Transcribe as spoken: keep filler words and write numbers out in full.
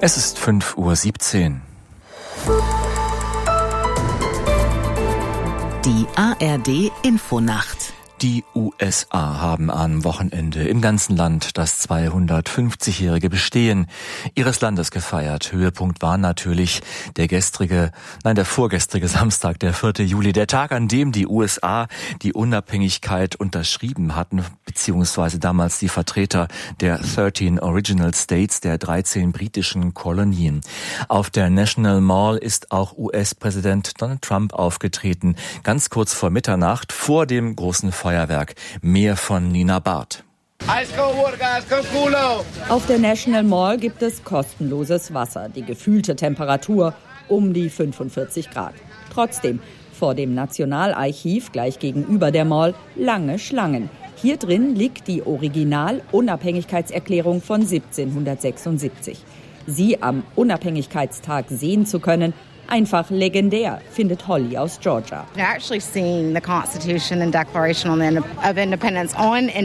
Es ist fünf Uhr siebzehn. Die A R D-Infonacht. Die U S A haben am Wochenende im ganzen Land das zweihundertfünfzigjährige Bestehen ihres Landes gefeiert. Höhepunkt war natürlich der gestrige, nein, der vorgestrige Samstag, der vierte Juli, der Tag, an dem die U S A die Unabhängigkeit unterschrieben hatten, beziehungsweise damals die Vertreter der dreizehn Original States, der dreizehn britischen Kolonien. Auf der National Mall ist auch U S-Präsident Donald Trump aufgetreten, ganz kurz vor Mitternacht, vor dem großen Feuerwerk. Feuerwerk. Mehr von Nina Barth. Auf der National Mall gibt es kostenloses Wasser. Die gefühlte Temperatur um die fünfundvierzig Grad. Trotzdem, vor dem Nationalarchiv gleich gegenüber der Mall lange Schlangen. Hier drin liegt die Original-Unabhängigkeitserklärung von siebzehnhundertsechsundsiebzig. Sie am Unabhängigkeitstag sehen zu können, einfach legendär, findet Holly aus Georgia. Actually seeing the Constitution and Declaration of Independence on